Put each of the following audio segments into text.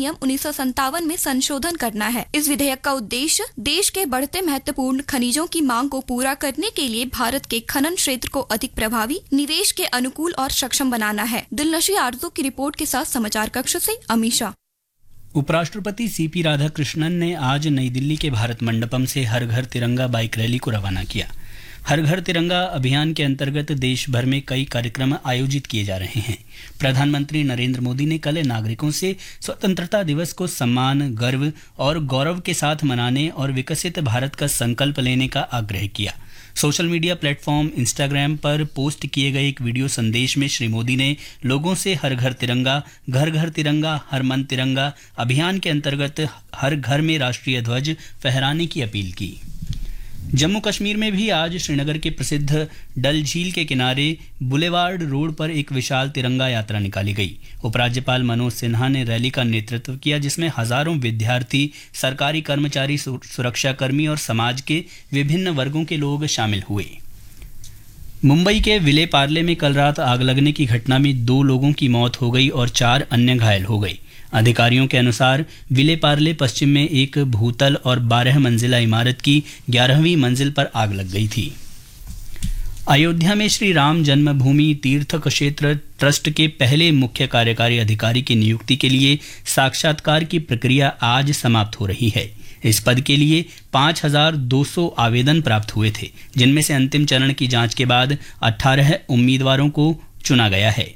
अधिनियम 1957 में संशोधन करना है। इस विधेयक का उद्देश्य देश के बढ़ते महत्वपूर्ण खनिजों की मांग को पूरा करने के लिए भारत के खनन क्षेत्र को अधिक प्रभावी, निवेश के अनुकूल और सक्षम बनाना है। दिलनशी आरजू की रिपोर्ट के साथ समाचार कक्ष से अमीशा। उपराष्ट्रपति सीपी राधाकृष्णन ने आज नई दिल्ली के भारत मंडपम से हर घर तिरंगा बाइक रैली को रवाना किया। हर घर तिरंगा अभियान के अंतर्गत देश भर में कई कार्यक्रम आयोजित किए जा रहे हैं। प्रधानमंत्री नरेंद्र मोदी ने कल नागरिकों से स्वतंत्रता दिवस को सम्मान, गर्व और गौरव के साथ मनाने और विकसित भारत का संकल्प लेने का आग्रह किया। सोशल मीडिया प्लेटफॉर्म इंस्टाग्राम पर पोस्ट किए गए एक वीडियो संदेश में श्री मोदी ने लोगों से हर घर तिरंगा, घर घर तिरंगा, हर मन तिरंगा अभियान के अंतर्गत हर घर में राष्ट्रीय ध्वज फहराने की अपील की। जम्मू कश्मीर में भी आज श्रीनगर के प्रसिद्ध डल झील के किनारे बुलेवार्ड रोड पर एक विशाल तिरंगा यात्रा निकाली गई। उपराज्यपाल मनोज सिन्हा ने रैली का नेतृत्व किया, जिसमें हजारों विद्यार्थी, सरकारी कर्मचारी, सुरक्षाकर्मी और समाज के विभिन्न वर्गों के लोग शामिल हुए। मुंबई के विले पार्ले में कल रात आग लगने की घटना में 2 लोगों की मौत हो गई और 4 अन्य घायल हो गए। अधिकारियों के अनुसार विले पार्ले पश्चिम में एक भूतल और 12 मंजिला इमारत की 11वीं मंजिल पर आग लग गई थी। अयोध्या में श्री राम जन्मभूमि तीर्थ क्षेत्र ट्रस्ट के पहले मुख्य कार्यकारी अधिकारी की नियुक्ति के लिए साक्षात्कार की प्रक्रिया आज समाप्त हो रही है। इस पद के लिए 5,200 आवेदन प्राप्त हुए थे, जिनमें से अंतिम चरण की जांच के बाद 18 उम्मीदवारों को चुना गया है।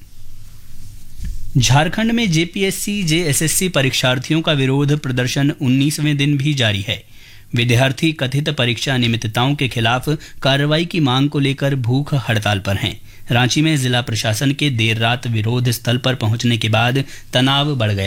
झारखंड में जेपीएससी जेएसएससी परीक्षार्थियों का विरोध प्रदर्शन 19वें दिन भी जारी है। विद्यार्थी कथित परीक्षा अनियमितताओं के खिलाफ कार्रवाई की मांग को लेकर भूख हड़ताल पर हैं। रांची में जिला प्रशासन के देर रात विरोध स्थल पर पहुंचने के बाद तनाव बढ़ गया।